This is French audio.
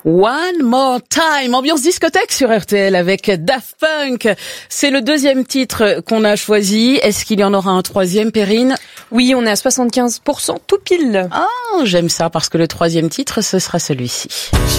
One More Time, ambiance discothèque sur RTL avec Daft Punk. C'est le deuxième titre qu'on a choisi. Est-ce qu'il y en aura un troisième, Perrine? Oui, on est à 75% tout pile. Ah, j'aime ça parce que le troisième titre, ce sera celui-ci.